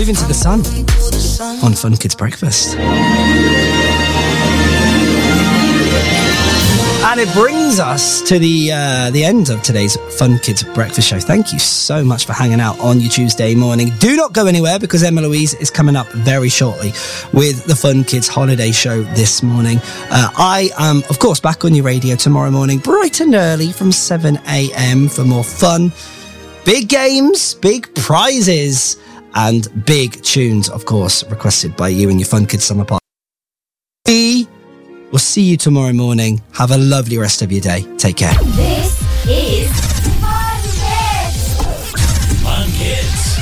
Move into the sun on Fun Kids Breakfast. And it brings us to the end of today's Fun Kids Breakfast show. Thank you so much for hanging out on your Tuesday morning. Do not go anywhere, because Emma Louise is coming up very shortly with the Fun Kids Holiday Show this morning. I am, of course, back on your radio tomorrow morning, bright and early from 7 a.m. for more fun, big games, big prizes, and big tunes, of course, requested by you and your Fun Kids Summer Party. We'll see you tomorrow morning. Have a lovely rest of your day. Take care. This is Fun Kids. Fun Kids.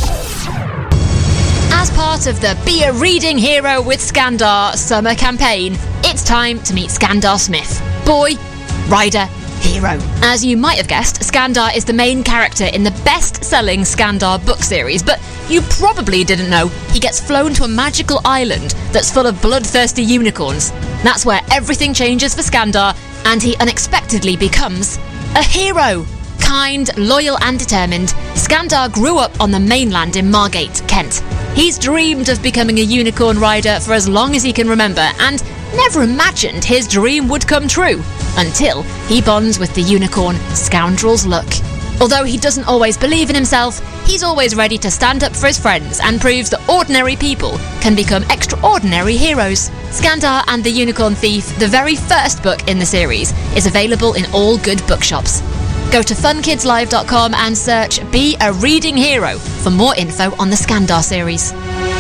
As part of the Be a Reading Hero with Skandar summer campaign, it's time to meet Skandar Smith. Boy, rider, hero. As you might have guessed, Skandar is the main character in the best-selling Skandar book series, but you probably didn't know he gets flown to a magical island that's full of bloodthirsty unicorns. That's where everything changes for Skandar, and he unexpectedly becomes a hero. Kind, loyal and determined, Skandar grew up on the mainland in Margate, Kent. He's dreamed of becoming a unicorn rider for as long as he can remember, and never imagined his dream would come true, until he bonds with the unicorn Scoundrel's Luck. Although he doesn't always believe in himself, he's always ready to stand up for his friends and proves that ordinary people can become extraordinary heroes. Skandar and the Unicorn Thief, the very first book in the series, is available in all good bookshops. Go to funkidslive.com and search Be a Reading Hero for more info on the Skandar series.